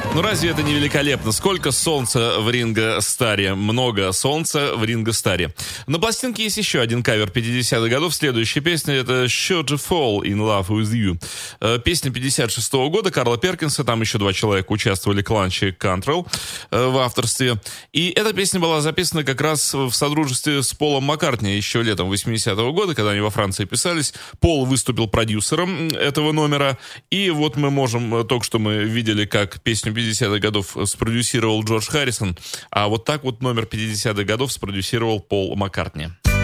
Ну разве это не великолепно? Сколько солнца в Ринго Старре. Много солнца в Ринго Старре. На пластинке есть еще один кавер 50-х годов. Следующая песня — это Sure to Fall in Love with You. Песня 56-го года Карла Перкинса. Там еще два человека участвовали, Кланч и Кантрелл, в авторстве. И эта песня была записана как раз в содружестве с Полом Маккартни еще летом 80-го года, когда они во Франции писались. Пол выступил продюсером этого номера. И вот мы можем, только что мы видели, как песню 50-х годов спродюсировал Джордж Харрисон, а вот так вот номер 50-х годов спродюсировал Пол Маккартни.